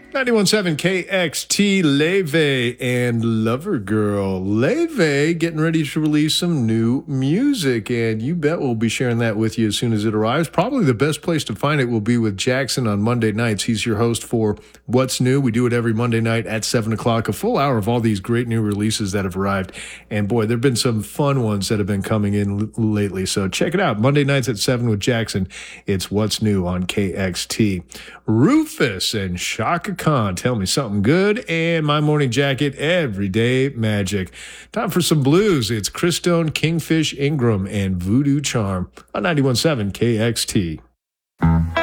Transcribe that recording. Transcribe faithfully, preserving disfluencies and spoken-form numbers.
ninety-one point seven K X T, Leve and Lover Girl. Leve getting ready to release some new music, and you bet we'll be sharing that with you as soon as it arrives. Probably the best place to find it will be with Jackson on Monday nights. He's your host for What's New. We do it every Monday night at seven o'clock, a full hour of all these great new releases that have arrived. And boy, there have been some fun ones that have been coming in l- lately. So check it out. Monday nights at seven with Jackson. It's What's New on K X T. Rufus and Shaka Khan, Tell Me Something Good, and My Morning Jacket, Everyday Magic. Time for some blues. It's Chris Stone, Kingfish Ingram, and Voodoo Charm on ninety-one point seven K X T.